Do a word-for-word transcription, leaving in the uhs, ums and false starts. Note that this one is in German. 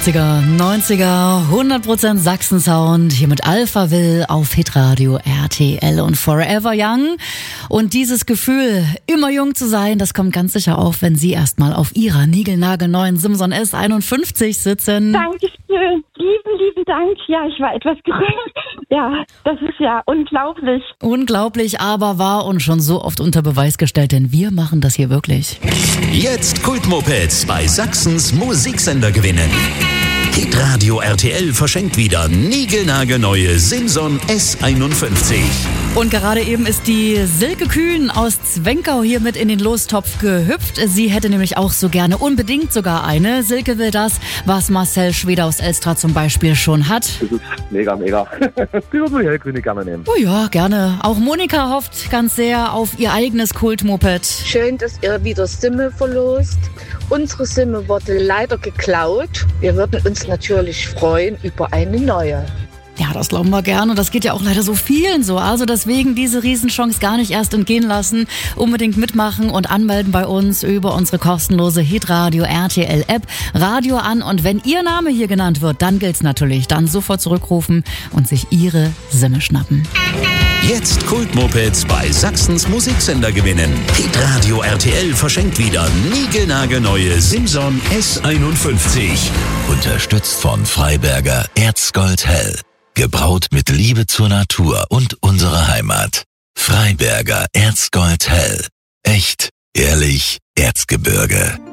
achtziger, neunziger, hundert Prozent Sachsen-Sound hier mit Alpha Will auf Hitradio R T L und Forever Young. Und dieses Gefühl, immer jung zu sein, das kommt ganz sicher auf, wenn Sie erstmal auf Ihrer niegelnagelneuen Simson S einundfünfzig sitzen. Dankeschön. Lieben, lieben Dank. Ja, ich war etwas gerührt. Ja, das ist ja unglaublich. Unglaublich, aber wahr und schon so oft unter Beweis gestellt, denn wir machen das hier wirklich. Jetzt Kultmopeds bei Sachsens Musiksender gewinnen. Hitradio R T L verschenkt wieder niegelnagelneue Simson S einundfünfzig. Und gerade eben ist die Silke Kühn aus Zwenkau hier mit in den Lostopf gehüpft. Sie hätte nämlich auch so gerne unbedingt sogar eine. Silke will das, was Marcel Schweder aus Elstra zum Beispiel schon hat. Das ist mega, mega. Die würde man die hellgrüne gerne nehmen. Oh ja, gerne. Auch Monika hofft ganz sehr auf ihr eigenes Kultmoped. Schön, dass ihr wieder Simme verlost. Unsere Simme wurde leider geklaut. Wir würden uns natürlich freuen über eine neue. Ja, das glauben wir gerne. Das geht ja auch leider so vielen so. Also deswegen diese Riesenchance gar nicht erst entgehen lassen. Unbedingt mitmachen und anmelden bei uns über unsere kostenlose Hitradio R T L App. Radio an, und wenn Ihr Name hier genannt wird, dann gilt's natürlich. Dann sofort zurückrufen und sich Ihre Simme schnappen. Jetzt Kultmopeds bei Sachsens Musiksender gewinnen. Hitradio R T L verschenkt wieder niegelnagelneue Simson S einundfünfzig. Unterstützt von Freiberger Erzgold Hell. Gebraut mit Liebe zur Natur und unserer Heimat. Freiberger Erzgold Hell. Echt, ehrlich, Erzgebirge.